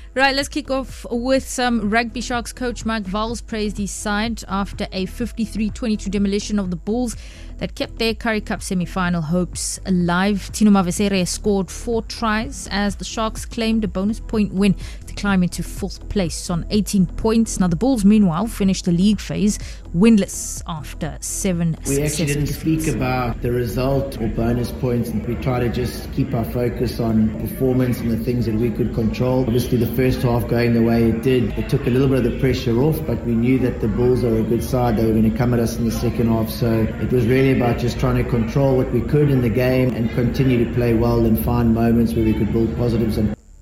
Right, let's kick off with some rugby. Sharks coach Mike Vowles praised his side after a 53-22 demolition of the Bulls that kept their Currie Cup semi-final hopes alive. Tino Mavesere scored 4 tries as the Sharks claimed a bonus point win to climb into 4th place on 18 points. Now the Bulls, meanwhile, finished the league phase winless after 7 We actually didn't speak about the result or bonus points, and we try to just keep our focus on performance and the things that we could control. Obviously the first half going the way it did, it took a little bit of the pressure off, but we knew that the Bulls are a good side. They were going to come at us in the second half, so it was really about just trying to control what we could in the game and continue to play well and find moments where we could build positives.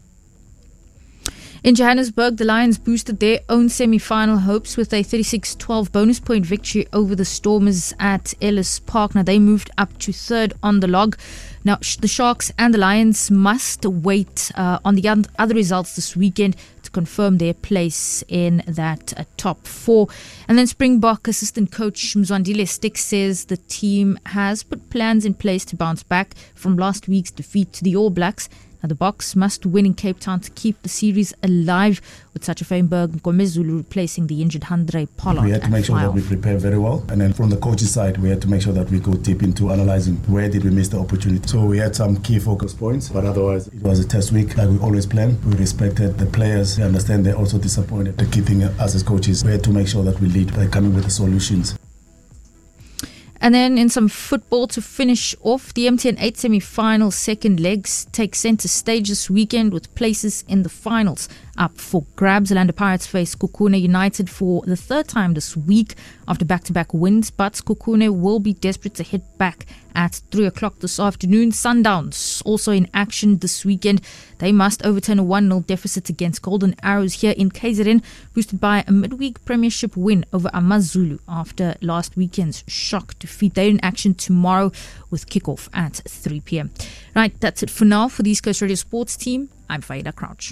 In Johannesburg, the Lions boosted their own semi-final hopes with a 36-12 bonus point victory over the Stormers at Ellis Park. Now, they moved up to 3rd on the log. Now, the Sharks and the Lions must wait on the other results this weekend to confirm their place in that top 4. And then Springbok assistant coach Mzwandile Stick says the team has put plans in place to bounce back from last week's defeat to the All Blacks. Now, the Boks must win in Cape Town to keep the series alive, with Sacha Feinberg and Nkomezulu replacing the injured Handré Pollard. We had to make sure that we prepare very well. And then from the coach's side, we had to make sure that we go deep into analysing where did we miss the opportunity. So we had some key focus points, but otherwise it was a test week like we always plan. We respected the players. They understand they're also disappointed. The key thing us as coaches, we had to make sure that we lead by coming with the solutions. And then in some football to finish off, the MTN 8 semi-final second legs take centre stage this weekend with places in the finals up for grabs. Orlando Pirates face Kukune United for the 3rd time this week after back-to-back wins, but Kukune will be desperate to hit back at 3 o'clock this afternoon. Sundowns also in action this weekend. They must overturn a 1-0 deficit against Golden Arrows here in KZN, boosted by a midweek premiership win over AmaZulu after last weekend's shock defeat. They're in action tomorrow with kickoff at 3 p.m. Right, that's it for now for the East Coast Radio Sports team. I'm Faida Crouch.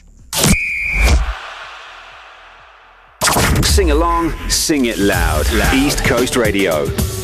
Sing along, sing it loud. East Coast Radio.